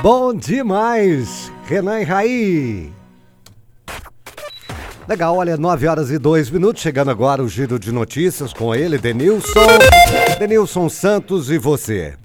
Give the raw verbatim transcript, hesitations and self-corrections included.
Bom demais, Renan e Raí. Legal, olha, nove horas e dois minutos, chegando agora o giro de notícias com ele, Denilson. Denilson Santos e você.